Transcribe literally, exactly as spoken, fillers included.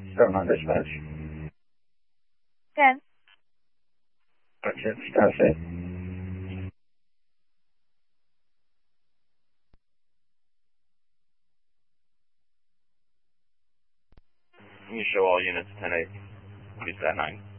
seven on dispatch. ten. Roger, status it. You show all units ten eight. Please that nine.